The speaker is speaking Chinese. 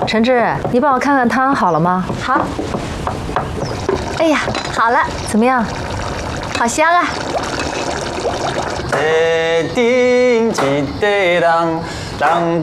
陈志，你帮我看看汤好了吗？ 好。哎呀，好了， 怎么样？ 好香啊！ 地顶一个人，人